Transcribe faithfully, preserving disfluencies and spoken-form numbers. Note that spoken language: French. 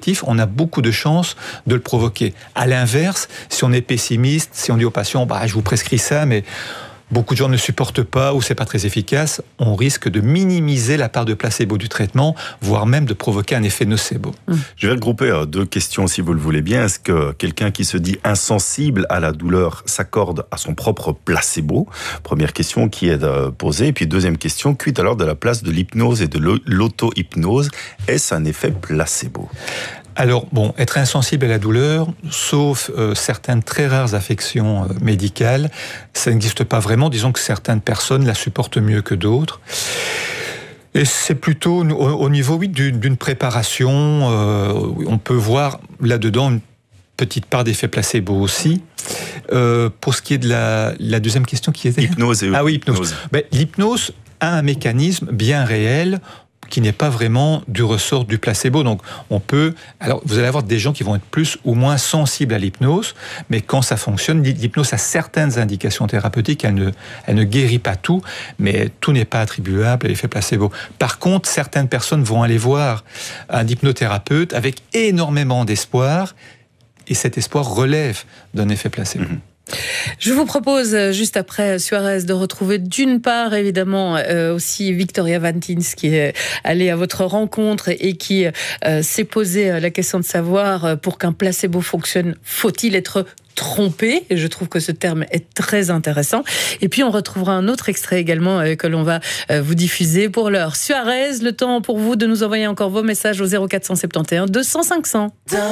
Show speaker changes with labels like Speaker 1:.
Speaker 1: négatif, on a beaucoup de chances de le provoquer. À l'inverse, si on est pessimiste, si on dit aux patients, bah, je vous prescris ça, mais beaucoup de gens ne supportent pas ou c'est pas très efficace, on risque de minimiser la part de placebo du traitement, voire même de provoquer un effet nocebo.
Speaker 2: Mmh. Je vais regrouper deux questions si vous le voulez bien. Est-ce que quelqu'un qui se dit insensible à la douleur s'accorde à son propre placebo? Première question qui est posée. Et puis deuxième question, quid alors de la place de l'hypnose et de l'auto-hypnose? Est-ce un effet placebo?
Speaker 1: Alors, bon, être insensible à la douleur, sauf euh, certaines très rares affections euh, médicales, ça n'existe pas vraiment. Disons que certaines personnes la supportent mieux que d'autres. Et c'est plutôt au, au niveau, oui, d'une, d'une préparation. Euh, on peut voir là-dedans une petite part d'effet placebo aussi. Euh, pour ce qui est de la, la deuxième question qui était...
Speaker 2: Hypnose et
Speaker 1: Ah oui, hypnose.
Speaker 2: hypnose.
Speaker 1: Ben, l'hypnose a un mécanisme bien réel qui n'est pas vraiment du ressort du placebo. Donc, on peut... Alors, vous allez avoir des gens qui vont être plus ou moins sensibles à l'hypnose, mais quand ça fonctionne, l'hypnose a certaines indications thérapeutiques, elle ne, elle ne guérit pas tout, mais tout n'est pas attribuable à l'effet placebo. Par contre, certaines personnes vont aller voir un hypnothérapeute avec énormément d'espoir, et cet espoir relève d'un effet placebo. Mmh.
Speaker 3: Je vous propose, juste après Suarez, de retrouver d'une part, évidemment, euh, aussi Victoria Vantins, qui est allée à votre rencontre et qui euh, s'est posé la question de savoir, pour qu'un placebo fonctionne, faut-il être trompé? Et je trouve que ce terme est très intéressant. Et puis, on retrouvera un autre extrait également euh, que l'on va euh, vous diffuser pour l'heure. Suarez, le temps pour vous de nous envoyer encore vos messages au zéro quatre cent soixante et onze deux cents cinq cents.